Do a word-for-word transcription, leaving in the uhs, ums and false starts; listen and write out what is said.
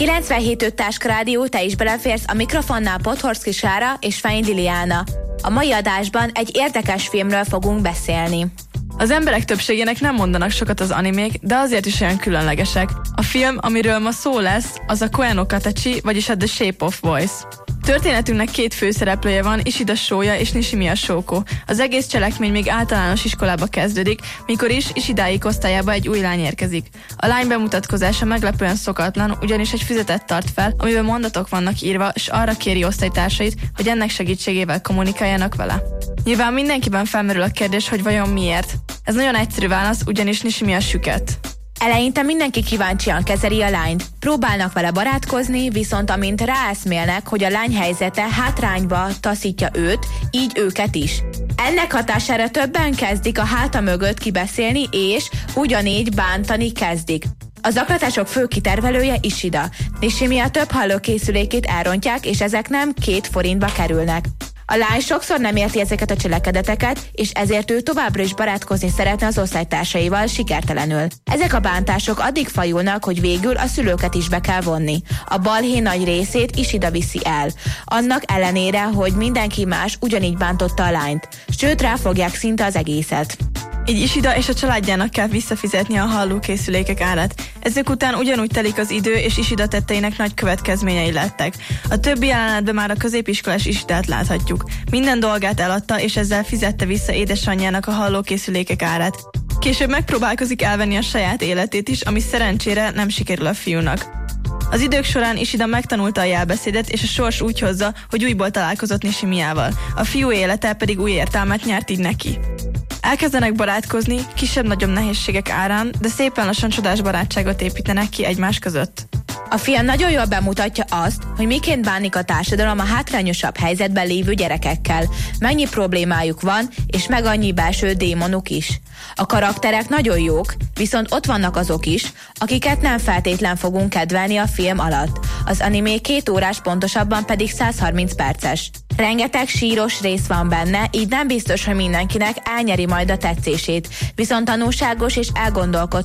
kilencvenhét öt Táska Rádió, te is beleférsz a mikrofonnál Podhorszki Sára és Fein Liliana. A mai adásban egy érdekes filmről fogunk beszélni. Az emberek többségének nem mondanak sokat az animék, de azért is olyan különlegesek. A film, amiről ma szó lesz, az a Koe no Katachi, vagyis a The Shape of Voice. Történetünknek két főszereplője van, Ishida Shoya és Nishimiya Shoko. Az egész cselekmény még általános iskolába kezdődik, mikor is Ishidáik osztályába egy új lány érkezik. A lány bemutatkozása meglepően szokatlan, ugyanis egy füzetet tart fel, amiben mondatok vannak írva, és arra kéri osztálytársait, hogy ennek segítségével kommunikáljanak vele. Nyilván mindenkiben felmerül a kérdés, hogy vajon miért. Ez nagyon egyszerű válasz, ugyanis Nishimiya süket. Eleinte mindenki kíváncsian kezeli a lányt. Próbálnak vele barátkozni, viszont amint ráeszmélnek, hogy a lány helyzete hátrányba taszítja őt, így őket is. Ennek hatására többen kezdik a háta mögött kibeszélni, és ugyanígy bántani kezdik. A zaklatások fő kitervelője Ishida. Nishimiya több hallókészülékét elrontják, és ezek nem két forintba kerülnek. A lány sokszor nem érti ezeket a cselekedeteket, és ezért ő továbbra is barátkozni szeretne az osztálytársaival sikertelenül. Ezek a bántások addig fajulnak, hogy végül a szülőket is be kell vonni. A balhé nagy részét Ishida viszi el. Annak ellenére, hogy mindenki más ugyanígy bántotta a lányt. Sőt, ráfogják szinte az egészet. Így Ishida és a családjának kell visszafizetni a hallókészülékek árát. Ezek után ugyanúgy telik az idő, és Ishida tetteinek nagy következményei lettek. A többi jelenetben már a középiskolás Ishidát láthatjuk. Minden dolgát eladta, és ezzel fizette vissza édesanyjának a hallókészülékek árát. Később megpróbálkozik elvenni a saját életét is, ami szerencsére nem sikerül a fiúnak. Az idők során Ishida megtanulta a jelbeszédet, és a sors úgy hozza, hogy újból találkozott Nishimiyával. A fiú élete pedig új értelmet nyert így neki. Elkezdenek barátkozni, kisebb-nagyobb nehézségek árán, de szépen lassan csodás barátságot építenek ki egymás között. A film nagyon jól bemutatja azt, hogy miként bánik a társadalom a hátrányosabb helyzetben lévő gyerekekkel, mennyi problémájuk van, és meg annyi belső démonuk is. A karakterek nagyon jók, viszont ott vannak azok is, akiket nem feltétlen fogunk kedvelni a film alatt. Az animé két órás, pontosabban pedig száz harminc perces. Rengeteg síros rész van benne, így nem biztos, hogy mindenkinek elnyeri majd a tetszését, viszont tanulságos és elgondolkodtató